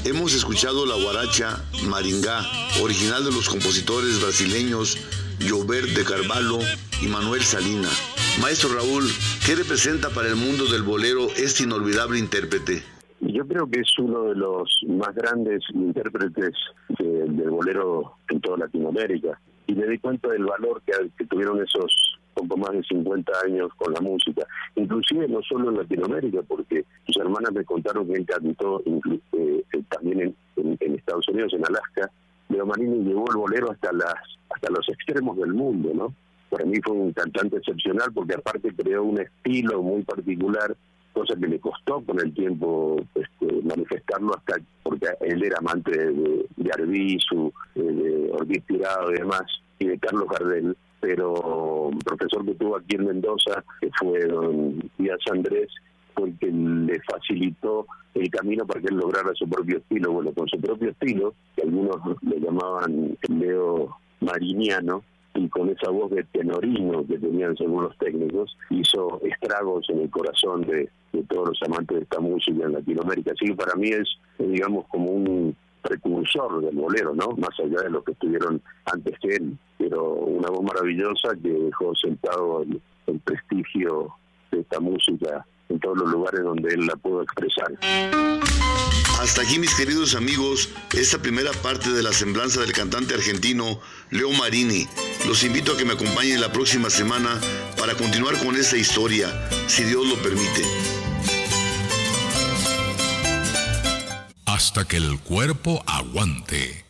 Hemos escuchado la guaracha Maringá, original de los compositores brasileños Gilberto de Carvalho y Manuel Salina. Maestro Raúl, ¿qué representa para el mundo del bolero este inolvidable intérprete? Yo creo que es uno de los más grandes intérpretes del bolero en toda Latinoamérica. Y me di cuenta del valor que tuvieron esos poco más de 50 años con la música. Inclusive no solo en Latinoamérica, porque sus hermanas me contaron que él cantó también en Estados Unidos, en Alaska. Leo Marini llevó el bolero hasta los extremos del mundo, ¿no? Para mí fue un cantante excepcional porque aparte creó un estilo muy particular, cosa que le costó con el tiempo manifestarlo, hasta porque él era amante de Arbizu, de Ortiz Tirado y demás, y de Carlos Gardel, pero un profesor que tuvo aquí en Mendoza, que fue don Díaz Andrés, fue el que le facilitó el camino para que él lograra su propio estilo. Bueno, con su propio estilo, que algunos le llamaban el Leo mariniano, y con esa voz de tenorino que tenían según los técnicos, hizo estragos en el corazón de todos los amantes de esta música en Latinoamérica. Así que para mí es, digamos, como un precursor del bolero, ¿no? Más allá de los que estuvieron antes que él, pero una voz maravillosa que dejó sentado el prestigio de esta música en todos los lugares donde él la pudo expresar. Hasta aquí, mis queridos amigos, esta primera parte de la semblanza del cantante argentino Leo Marini. Los invito a que me acompañen la próxima semana para continuar con esta historia, si Dios lo permite. Hasta que el cuerpo aguante.